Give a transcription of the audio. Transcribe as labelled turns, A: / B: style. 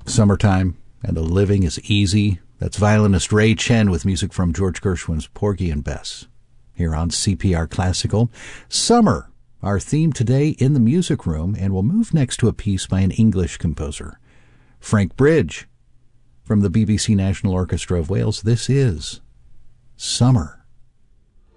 A: Summertime, and the living is easy. That's violinist Ray Chen with music from George Gershwin's Porgy and Bess. Here on CPR Classical, Summer, our theme today in the music room, and we'll move next to a piece by an English composer, Frank Bridge. From the BBC National Orchestra of Wales, this is Summer.